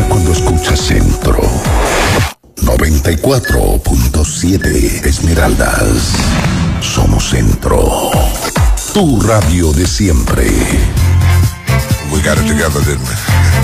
cuando escuchas Centro. 94.7 Esmeraldas. Somos Centro. Tu radio de siempre. We got it together, didn't we?